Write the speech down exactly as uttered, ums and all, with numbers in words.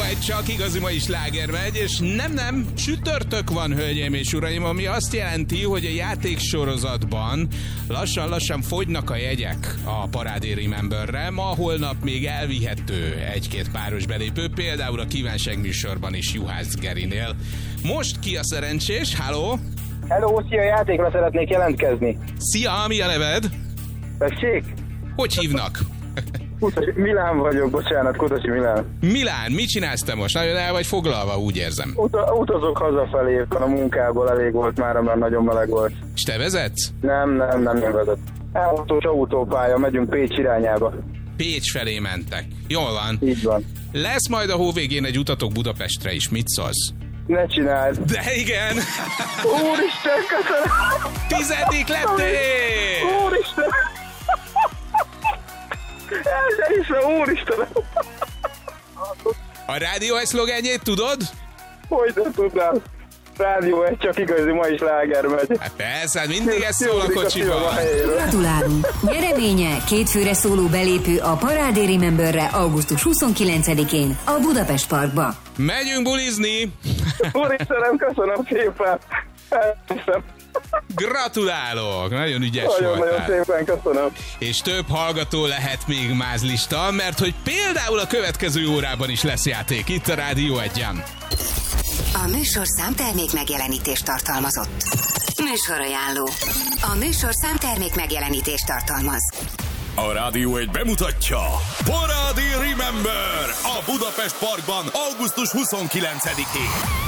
egy csak igazi mai sláger megy, és nem, nem, csütörtök van, hölgyeim és uraim, ami azt jelenti, hogy a játéksorozatban lassan-lassan fogynak a jegyek a Parádé Rememberre. Ma, holnap még elvihető egy-két páros belépő, például a Kívánság műsorban is Juhász Gerinél. Most ki a szerencsés? Halló? Hello, szia, játékra szeretnék jelentkezni. Szia, mi a neved? Tessék? Hogy hívnak? Kutasi, Milán vagyok, bocsánat, Kutasi Milán. Milán, mit csinálsz te most? Nagyon el vagy foglalva, úgy érzem. Uta, utazok hazafelé, a munkából elég volt már, mert nagyon meleg volt. És te vezetsz? Nem, nem, nem, nem vezet. Elhatós autópálya, megyünk Pécs irányába. Pécs felé mentek. Jól van. Így van. Lesz majd a hó végén egy utatok Budapestre is. Mit szólsz? Ne csináld. De igen! Úristen, köszönöm! Tizedik lettél! Úristen! El se hiszem, úristen! A rádió egy szlogenjét tudod? Hogy nem tudnám? Rádió egy csak igazi mai sláger megy. Hát persze, hát mindig ez szól a kocsiban. Gratulálunk! Nyereménye két főre szóló belépő a Parádé Rememberre augusztus huszonkilencedikén a Budapest Parkba. Megyünk bulizni! Úristenem, köszönöm szépen! Elhiszem. Gratulálok! Nagyon ügyes Nagyon, voltál. nagyon szépen köszönöm. És több hallgató lehet még mázlista, mert hogy például a következő órában is lesz játék itt a Rádió egyen. A műsorszám termék megjelenítést tartalmazott. Műsorajánló. A műsorszám termék megjelenítést tartalmaz. A Rádió egy bemutatja Parádé Remember a Budapest Parkban augusztus huszonkilencedikén.